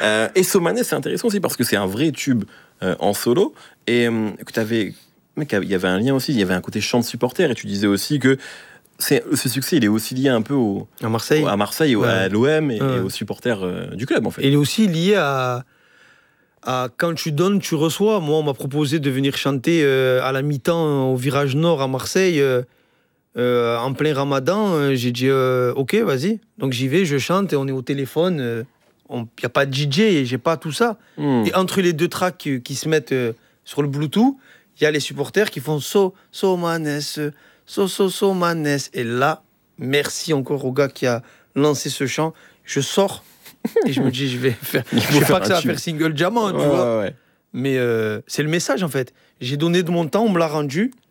Et Somanes, c'est intéressant aussi parce que c'est un vrai tube en solo et que t'avais, mec, il y avait un lien aussi, il y avait un côté chant de supporter et tu disais aussi que ce succès, il est aussi lié un peu À Marseille. à Marseille, Ouais. à l'OM et Ouais. aux supporters du club en fait. Et il est aussi lié à quand tu donnes, tu reçois. Moi, on m'a proposé de venir chanter à la mi-temps au Virage Nord à Marseille en plein Ramadan. J'ai dit ok, vas-y. Donc j'y vais, je chante et on est au téléphone. Il n'y a pas de DJ et j'ai pas tout ça. Hmm. Et entre les deux tracks qui se mettent sur le Bluetooth, il y a les supporters qui font Manes, Manes. Et là, merci encore au gars qui a lancé ce chant. Je sors et je me dis, je vais faire. Je sais pas que ça va faire single diamant, tu vois. Ouais. Mais c'est le message en fait. J'ai donné de mon temps, on me l'a rendu.